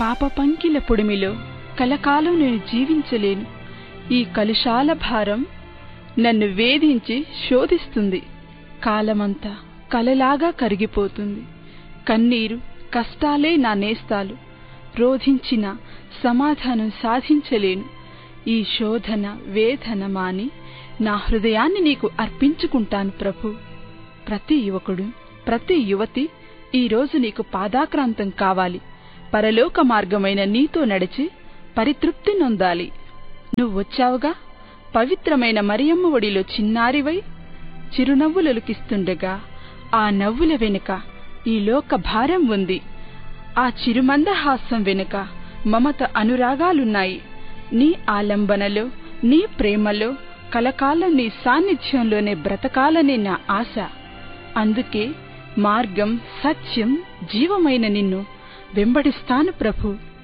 పాప పంకిల పొడిమిలో కలకాలం నేను జీవించలేను. ఈ కలుషాల భారం నన్ను వేధించి శోధిస్తుంది. కాలమంతా కలలాగా కరిగిపోతుంది. కన్నీరు కష్టాలే నా నేస్తాలు. రోధించిన సమాధానం సాధించలేను. ఈ శోధన వేదన మాని నా హృదయాన్ని నీకు అర్పించుకుంటాను ప్రభు. ప్రతి యువకుడు, ప్రతి యువతి ఈరోజు నీకు పాదాక్రాంతం కావాలి. పరలోక మార్గమైన నీతో నడిచి పరితృప్తి నొందాలి. నువ్వొచ్చావుగా, పవిత్రమైన మరియమ్మ ఒడిలో చిన్నారివై చిరునవ్వులొలికిస్తుండగా ఆ నవ్వుల వెనుక ఈ లోక భారం ఉంది. ఆ చిరుమందహాసం వెనుక మమత అనురాగాలున్నాయి. నీ ఆలంబనలో, నీ ప్రేమలో కలకాలం నీ సాన్నిధ్యంలోనే బ్రతకాలనే నా ఆశ. అందుకే మార్గం, సత్యం, జీవమైన నిన్ను వెంబడిస్తాను ప్రభు.